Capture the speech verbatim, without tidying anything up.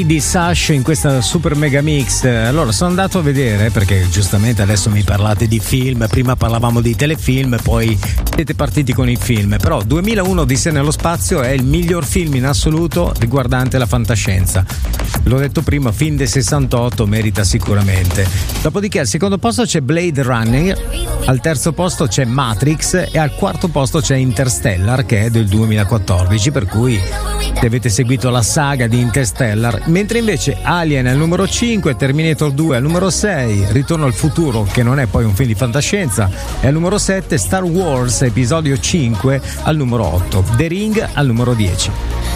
di Sash in questa super mega mix. Allora sono andato a vedere, perché giustamente adesso mi parlate di film, prima parlavamo di telefilm, poi siete partiti con i film, però duemilauno Odissea nello spazio è il miglior film in assoluto riguardante la fantascienza. L'ho detto prima, film del sessantotto, merita sicuramente. Dopodiché al secondo posto c'è Blade Runner, al terzo posto c'è Matrix e al quarto posto c'è Interstellar, che è del duemilaquattordici, per cui se avete seguito la saga di Interstellar, mentre invece Alien è al numero cinque, Terminator due al numero sei, Ritorno al futuro, che non è poi un film di fantascienza, è al numero sette, Star Wars episodio cinque al numero otto, The Ring al numero dieci.